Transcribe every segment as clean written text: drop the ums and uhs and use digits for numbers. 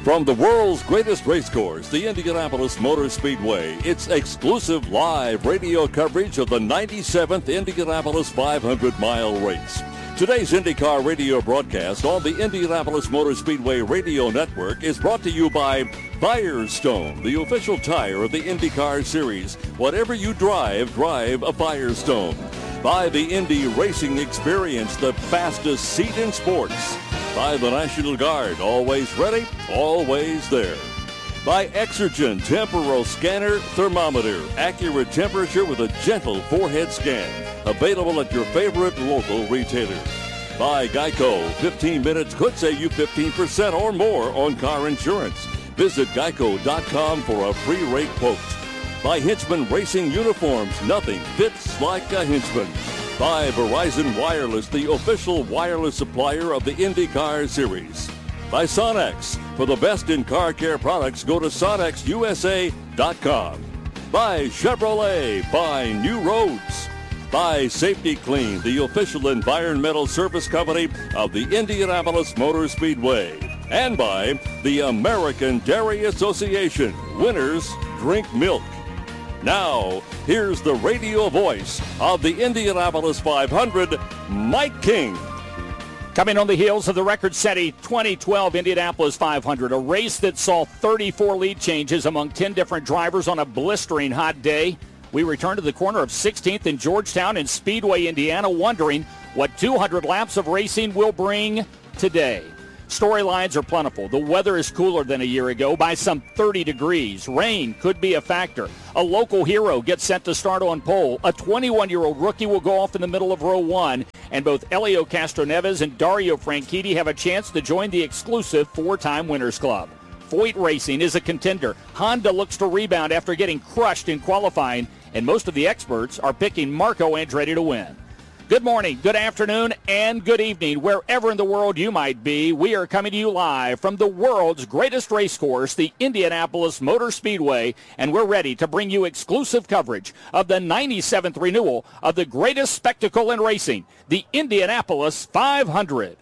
From the world's greatest race course, the Indianapolis Motor Speedway, it's exclusive live radio coverage of the 97th Indianapolis 500-mile race. Today's IndyCar radio broadcast on the Indianapolis Motor Speedway radio network is brought to you by Firestone, the official tire of the IndyCar series. Whatever you drive, drive a Firestone. By the Indy Racing Experience, the fastest seat in sports. By the National Guard, always ready, always there. By Exergen Temporal Scanner Thermometer, accurate temperature with a gentle forehead scan. Available at your favorite local retailer. By Geico, 15 minutes could save you 15% or more on car insurance. Visit geico.com for a free rate quote. By Hinchman Racing Uniforms, nothing fits like a Hinchman. By Verizon Wireless, the official wireless supplier of the IndyCar Series. By Sonex, for the best in car care products, go to SonexUSA.com. By Chevrolet, find new roads. By Safety Clean, the official environmental service company of the Indianapolis Motor Speedway. And by the American Dairy Association, winners drink milk. Now, here's the radio voice of the Indianapolis 500, Mike King. Coming on the heels of the record-setting 2012 Indianapolis 500, a race that saw 34 lead changes among 10 different drivers on a blistering hot day. We return to the corner of 16th and Georgetown in Speedway, Indiana, wondering what 200 laps of racing will bring today. Storylines are plentiful. The weather is cooler than a year ago by some 30 degrees. Rain could be a factor. A local hero gets set to start on pole. A 21-year-old rookie will go off in the middle of row one. And both Elio Castroneves and Dario Franchitti have a chance to join the exclusive four-time Winners Club. Foyt Racing is a contender. Honda looks to rebound after getting crushed in qualifying. And most of the experts are picking Marco Andretti to win. Good morning, good afternoon, and good evening. Wherever in the world you might be, we are coming to you live from the world's greatest race course, the Indianapolis Motor Speedway, and we're ready to bring you exclusive coverage of the 97th renewal of the greatest spectacle in racing, the Indianapolis 500.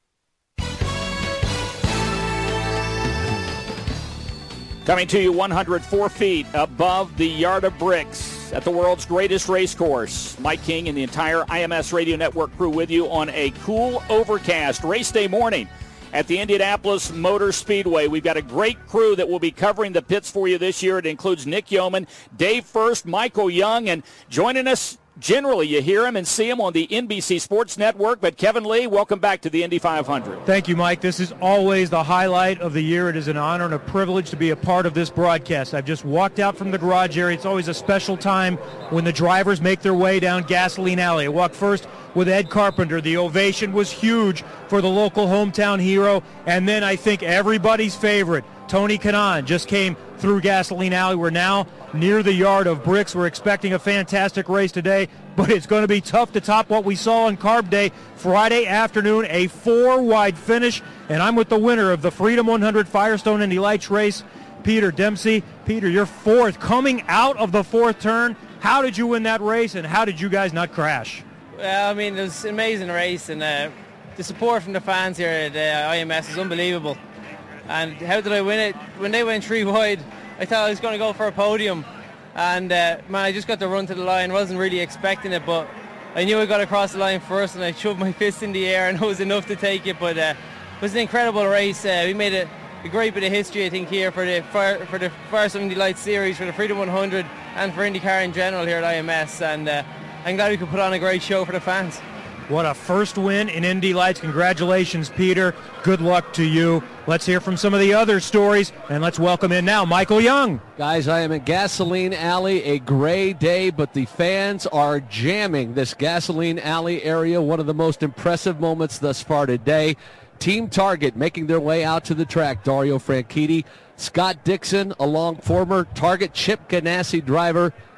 Coming to you 104 feet above the Yard of Bricks at the world's greatest race course. Mike King and the entire IMS Radio Network crew with you on a cool, overcast race day morning at the Indianapolis Motor Speedway. We've got a great crew that will be covering the pits for you this year. It includes Nick Yeoman, Dave First, Michael Young, and joining us, generally you hear him and see him on the NBC Sports Network. But Kevin Lee, welcome back to the Indy 500. Thank you, Mike. This is always the highlight of the year. It is an honor and a privilege to be a part of this broadcast. I've just walked out from the garage area. It's always a special time when the drivers make their way down Gasoline Alley. I walked first with Ed Carpenter. The ovation was huge for the local hometown hero. And then I think everybody's favorite, Tony Kanaan, just came through Gasoline Alley. We're now near the Yard of Bricks. We're expecting a fantastic race today, but it's going to be tough to top what we saw on Carb Day Friday afternoon, a four-wide finish, and I'm with the winner of the Freedom 100 Firestone Indy Lights race, Peter Dempsey. Peter, you're fourth, coming out of the fourth turn. How did you win that race, and how did you guys not crash? Well, I mean, it was an amazing race, and the support from the fans here at IMS is unbelievable. And how did I win it? When they went three wide, I thought I was going to go for a podium. And, man, I just got to run to the line. Wasn't really expecting it, but I knew I got across the line first, and I shoved my fist in the air, and it was enough to take it. But it was an incredible race. We made a great bit of history, I think, here for the Firestone Indy Lights Series, for the Freedom 100, and for IndyCar in general here at IMS. And I'm glad we could put on a great show for the fans. What a first win in Indy Lights. Congratulations, Peter. Good luck to you. Let's hear from some of the other stories, and let's welcome in now Michael Young. Guys, I am in Gasoline Alley, a gray day, but the fans are jamming this Gasoline Alley area. One of the most impressive moments thus far today. Team Target making their way out to the track. Dario Franchitti, Scott Dixon, along former Target Chip Ganassi driver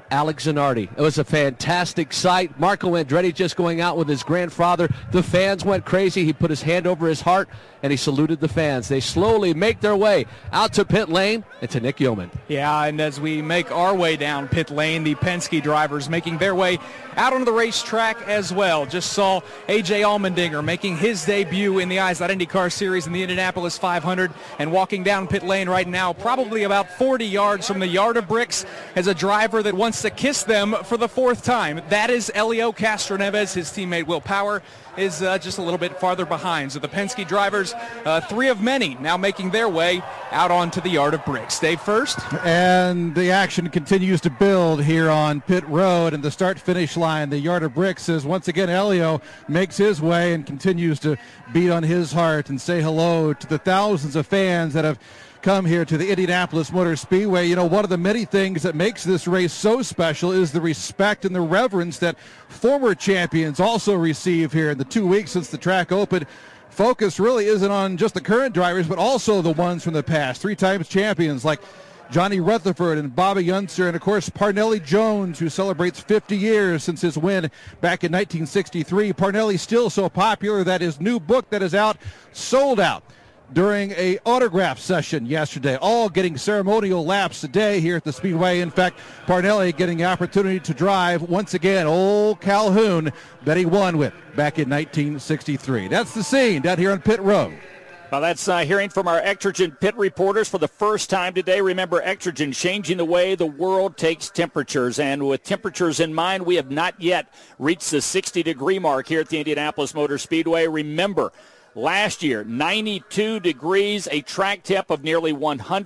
Alex Zanardi. It was a fantastic sight. Marco Andretti just going out with his grandfather. The fans went crazy. He put his hand over his heart, and he saluted the fans. They slowly make their way out to pit lane and to Nick Yeoman. Yeah, and as we make our way down pit lane, the Penske drivers making their way out onto the racetrack as well. Just saw A.J. Allmendinger making his debut in the ISOT IndyCar Series in the Indianapolis 500 and walking down pit lane right now, probably about 40 yards from the Yard of Bricks, as a driver that wants to kiss them for the fourth time. That is Elio Castroneves. His teammate Will Power is just a little bit farther behind. So the Penske drivers, three of many, now making their way out onto the Yard of Bricks. Dave first. And the action continues to build here on pit road and the start-finish line. The Yard of Bricks is once again Elio makes his way and continues to beat on his heart and say hello to the thousands of fans that have come here to the Indianapolis Motor Speedway. You know, one of the many things that makes this race so special is the respect and the reverence that former champions also receive here in the 2 weeks since the track opened. Focus really isn't on just the current drivers, but also the ones from the past. 3 times champions like Johnny Rutherford and Bobby Unser, and of course Parnelli Jones, who celebrates 50 years since his win back in 1963. Parnelli still so popular that his new book that is out sold out during a autograph session yesterday, all getting ceremonial laps today here at the Speedway. In fact, Parnelli getting the opportunity to drive once again old Calhoun that he won with back in 1963. That's the scene down here on pit road. Well, that's hearing from our Exergen pit reporters for the first time today. Remember, Exergen changing the way the world takes temperatures. And with temperatures in mind, we have not yet reached the 60-degree mark here at the Indianapolis Motor Speedway. Remember, last year, 92 degrees, a track temp of nearly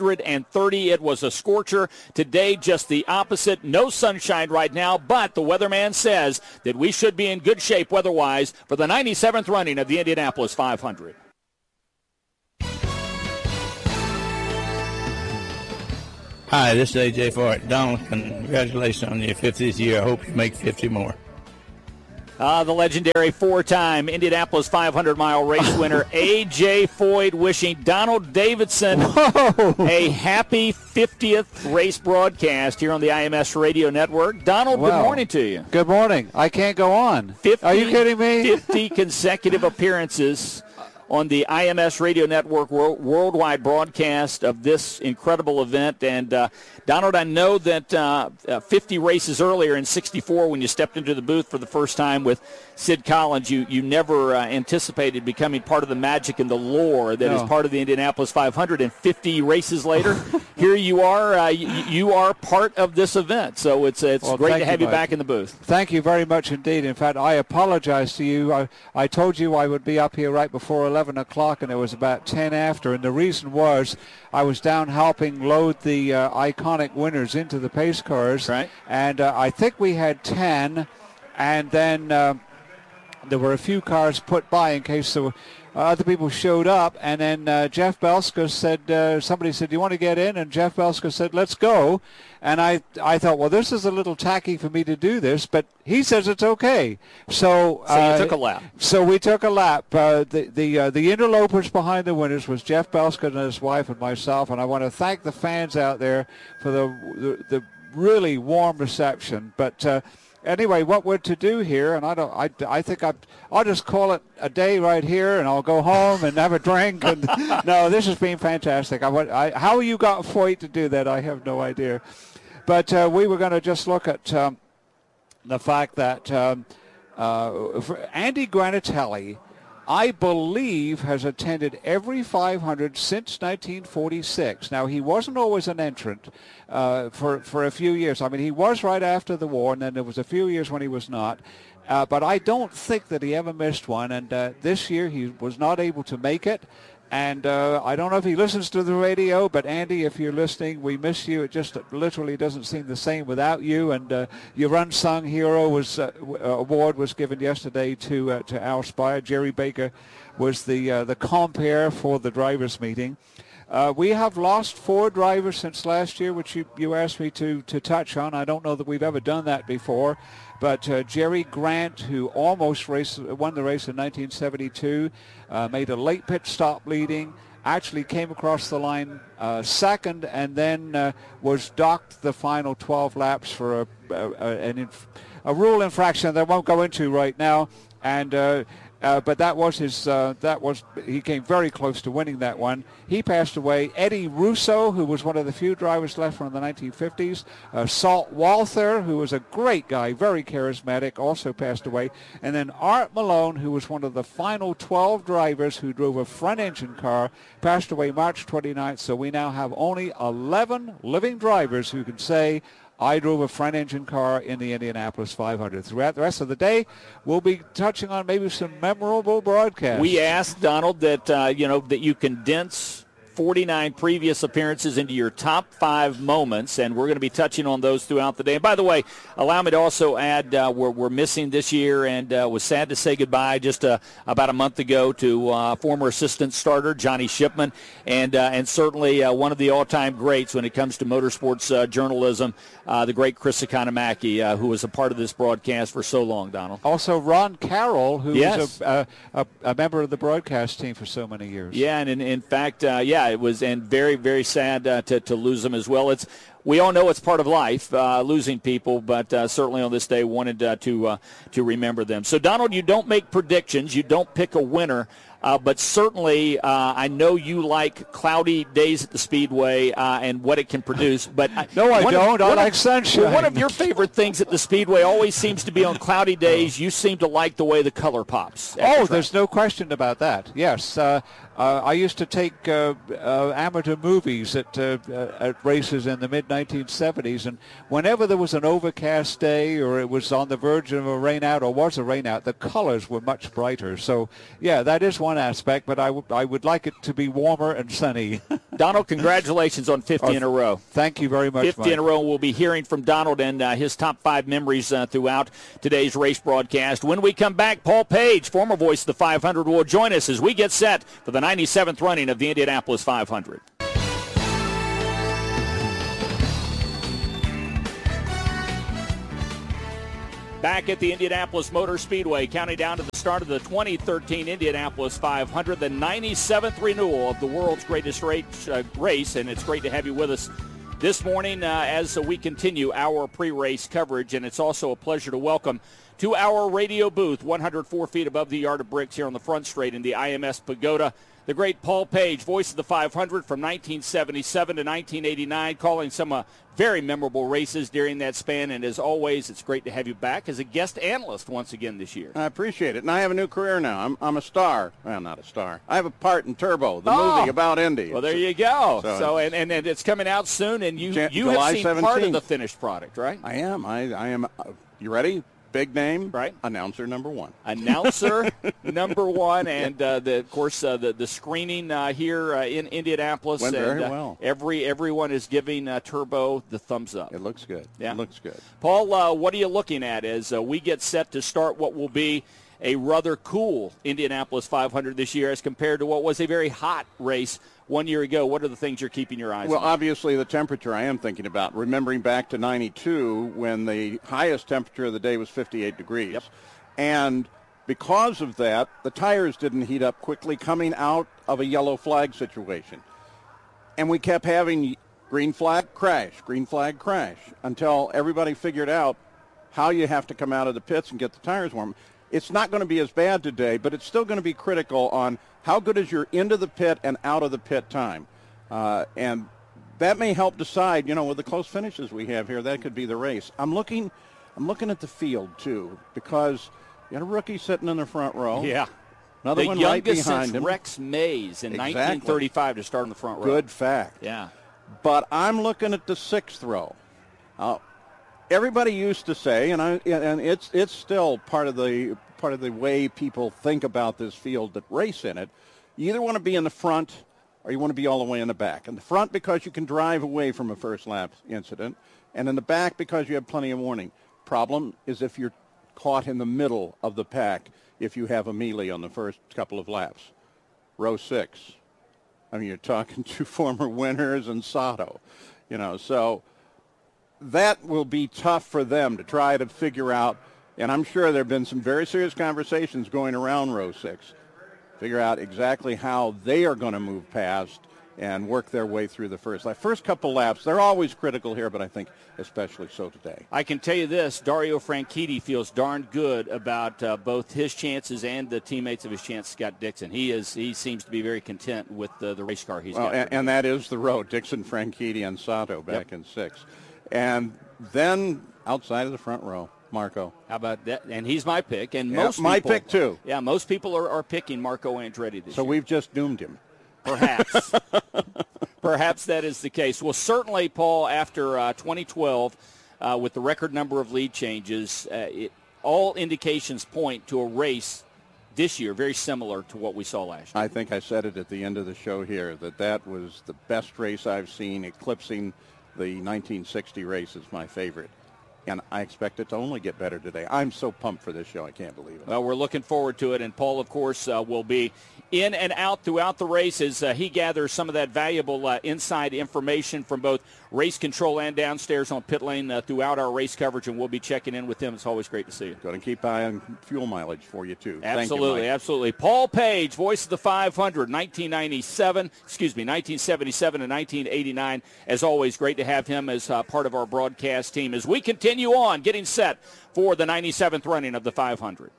130. It was a scorcher. Today, just the opposite. No sunshine right now, but the weatherman says that we should be in good shape weather-wise for the 97th running of the Indianapolis 500. Hi, this is A.J. Foyt. Donald, congratulations on your 50th year. I hope you make 50 more. The legendary 4-time Indianapolis 500-mile race winner, A.J. Foyt, wishing Donald Davidson a happy 50th race broadcast here on the IMS Radio Network. Donald, good morning to you. Good morning. I can't go on. 50, are you kidding me? 50 consecutive appearances on the IMS Radio Network worldwide broadcast of this incredible event. And, Donald, I know that 50 races earlier in 64 when you stepped into the booth for the first time with Sid Collins, you never anticipated becoming part of the magic and the lore that is part of the Indianapolis 500. And 50 races later, here you are. You are part of this event. So it's great to have you back in the booth. Thank you very much indeed. In fact, I apologize to you. I told you I would be up here right before 11 o'clock, and it was about 10 after. And the reason was I was down helping load the iconic winners into the pace cars. Right. And I think we had 10, and then there were a few cars put by in case there were other people showed up. And then Jeff Belska said, somebody said, do you want to get in? And Jeff Belska said, let's go. And I thought, well, this is a little tacky for me to do this, but he says it's okay. So you took a lap. So we took a lap. The interlopers behind the winners was Jeff Belska and his wife and myself, and I want to thank the fans out there for the really warm reception. But anyway, what we're to do here, and I think I'll just call it a day right here, and I'll go home and have a drink. And no, this has been fantastic. How you got Foyt to do that, I have no idea. But we were going to just look at the fact that Andy Granatelli, I believe, has attended every 500 since 1946. Now, he wasn't always an entrant for a few years. I mean, he was right after the war, and then there was a few years when he was not. But I don't think that he ever missed one, and this year he was not able to make it. And I don't know if he listens to the radio, but Andy, if you're listening, we miss you. It just literally doesn't seem the same without you. And your Unsung Hero award was given yesterday to Al Spire. Jerry Baker was the compere for the drivers' meeting. We have lost 4 drivers since last year, which you asked me to touch on. I don't know that we've ever done that before. But Jerry Grant, who almost won the race in 1972, made a late pit stop leading. actually came across the line second and then was docked the final 12 laps for a rule infraction that I won't go into right now. And but that was he came very close to winning that one. He passed away. Eddie Russo, who was one of the few drivers left from the 1950s. Salt Walther, who was a great guy, very charismatic, also passed away. And then Art Malone, who was one of the final 12 drivers who drove a front-engine car, passed away March 29th. So we now have only 11 living drivers who can say, I drove a front-engine car in the Indianapolis 500. Throughout the rest of the day, we'll be touching on maybe some memorable broadcasts. We asked Donald that that you condense 49 previous appearances into your top 5 moments, and we're going to be touching on those throughout the day. And by the way, allow me to also add we're missing this year, and was sad to say goodbye just about a month ago to former assistant starter Johnny Shipman, and certainly one of the all-time greats when it comes to motorsports journalism, the great Chris Economaki, who was a part of this broadcast for so long, Donald. Also Ron Carroll, who was a member of the broadcast team for so many years. Yeah, and in fact, it was, and very, very sad to lose them as well. We all know it's part of life, losing people, but certainly on this day wanted to remember them. So, Donald, you don't make predictions. You don't pick a winner. But certainly, I know you like cloudy days at the Speedway and what it can produce. But no, I don't. I like sunshine. Well, one of your favorite things at the Speedway always seems to be on cloudy days. You seem to like the way the color pops. There's no question about that. Yes. I used to take amateur movies at races in the mid-1970s, and whenever there was an overcast day or it was on the verge of a rain out or was a rain out, the colors were much brighter. So, yeah, that is one aspect, but I would like it to be warmer and sunny. Donald, congratulations on 50 in a row. Thank you very much, 50 Mike. in a row. We'll be hearing from Donald and his top 5 memories throughout today's race broadcast. When we come back, Paul Page, former voice of the 500, will join us as we get set for the 97th running of the Indianapolis 500. Back at the Indianapolis Motor Speedway, counting down to the start of the 2013 Indianapolis 500, the 97th renewal of the world's greatest race, and it's great to have you with us this morning as we continue our pre-race coverage, and it's also a pleasure to welcome to our radio booth, 104 feet above the Yard of Bricks here on the front straight in the IMS Pagoda, the great Paul Page, voice of the 500 from 1977 to 1989, calling some very memorable races during that span. And as always, it's great to have you back as a guest analyst once again this year. I appreciate it. And I have a new career now. I'm a star. Well, not a star. I have a part in Turbo, the movie about Indy. Well, there you go. So and it's coming out soon, and you have seen 17th. Part of the finished product, right? I am. I am. You ready? Big name, right? Announcer number 1. Announcer number 1, and of course the screening here in Indianapolis went very well. Everyone is giving Turbo the thumbs up. It looks good. Yeah, it looks good. Paul, what are you looking at as we get set to start what will be a rather cool Indianapolis 500 this year as compared to what was a very hot race 1 year ago? What are the things you're keeping your eyes on? Well, obviously the temperature I am thinking about, remembering back to 92 when the highest temperature of the day was 58 degrees. Yep. And because of that, the tires didn't heat up quickly coming out of a yellow flag situation. And we kept having green flag, crash, until everybody figured out how you have to come out of the pits and get the tires warm. It's not going to be as bad today, but it's still going to be critical on how good is your into the pit and out of the pit time. And that may help decide, with the close finishes we have here, that could be the race. I'm looking at the field, too, because you got a rookie sitting in the front row. Yeah. Another one right behind him. Rex Mays in 1935 to start in the front row. Good fact. Yeah. But I'm looking at the 6th row. Everybody used to say, and it's still part of the way people think about this field that race in it. You either want to be in the front or you want to be all the way in the back. In the front because you can drive away from a first lap incident, and in the back because you have plenty of warning. Problem is if you're caught in the middle of the pack, if you have a melee on the first couple of laps. Row 6. I mean, you're talking to former winners and Sato, so that will be tough for them to try to figure out, and I'm sure there have been some very serious conversations going around row 6. figure out exactly how they are going to move past and work their way through the first couple laps. They're always critical here, but I think especially so today. I can tell you this, Dario Franchitti feels darn good about both his chances and the teammates of his chance, Scott Dixon. He seems to be very content with the race car he's got. And that is the road, Dixon, Franchitti, and Sato back in 6. And then outside of the front row, Marco. How about that? And he's my pick. And my pick, too. Yeah, most people are picking Marco Andretti this year. So we've just doomed him. Perhaps. Perhaps that is the case. Well, certainly, Paul, after 2012, with the record number of lead changes, all indications point to a race this year very similar to what we saw last year. I think I said it at the end of the show here, that was the best race I've seen, eclipsing the 1960 race is my favorite. And I expect it to only get better today. I'm so pumped for this show, I can't believe it. Well, we're looking forward to it, and Paul, of course, will be in and out throughout the race as he gathers some of that valuable inside information from both race control and downstairs on pit lane throughout our race coverage, and we'll be checking in with him. It's always great to see you. Going to keep eye on fuel mileage for you, too. Absolutely, Thank you, Mike. absolutely. Paul Page, voice of the 500, 1977 and 1989. As always, great to have him as part of our broadcast team as we continue on getting set for the 97th running of the 500.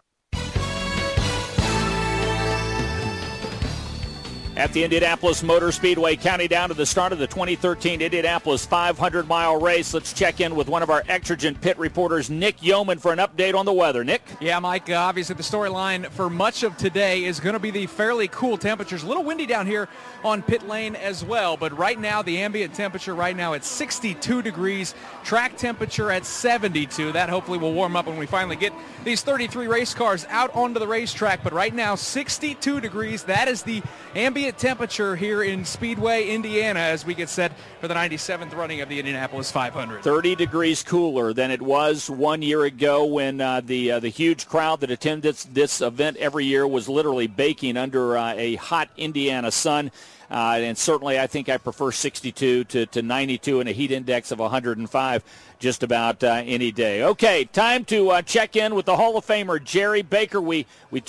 At the Indianapolis Motor Speedway, counting down to the start of the 2013 Indianapolis 500-mile race. Let's check in with one of our Exergen pit reporters, Nick Yeoman, for an update on the weather. Nick? Yeah, Mike, obviously the storyline for much of today is going to be the fairly cool temperatures. A little windy down here on pit lane as well, but right now the ambient temperature right now at 62 degrees, track temperature at 72. That hopefully will warm up when we finally get these 33 race cars out onto the racetrack, but right now 62 degrees. That is the ambient temperature here in Speedway, Indiana, as we get set for the 97th running of the Indianapolis 500. 30 degrees cooler than it was 1 year ago when the huge crowd that attends this event every year was literally baking under a hot Indiana sun. And certainly I think I prefer 62 to 92 and a heat index of 105 just about any day. Okay, time to check in with the Hall of Famer Jerry Baker. We